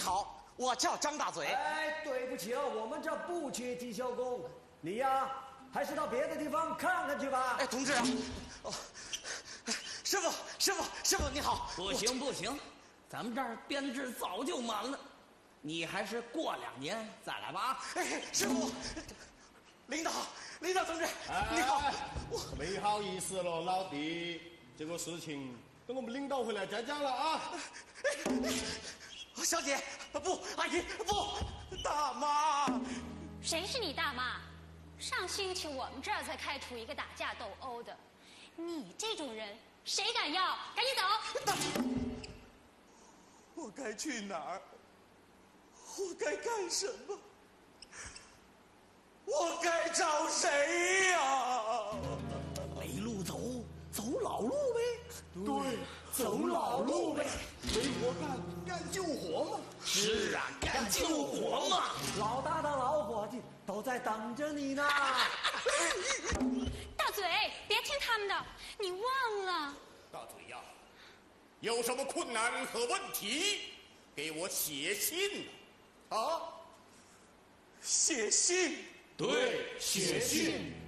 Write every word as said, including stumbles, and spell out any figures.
好，我叫张大嘴。 哎，对不起啊，我们这不缺技校工，你呀，还是到别的地方看看去吧。 哎，同志啊，哦，师傅，师傅，师傅你好。 不行不行，咱们这儿编制早就满了，你还是过两年再来吧。 哎，师傅，领导，领导同志，你好。 我没好意思了，老弟，这个事情等我们领导回来再讲了啊。 小姐，不，阿姨，不，大妈。 谁是你大妈？上星期我们这儿才开除一个打架斗殴的，你这种人谁敢要？赶紧走！ 我该去哪儿？我该干什么？我该找谁呀？ 没路走，走老路呗。 对，走老路呗。没活干，干救火嘛。 是啊，干救火嘛。 老大的老伙计都在等着你呢。 大嘴，别听他们的，你忘了。 大嘴呀，有什么困难和问题，给我写信啊！ 写信。 对，写信。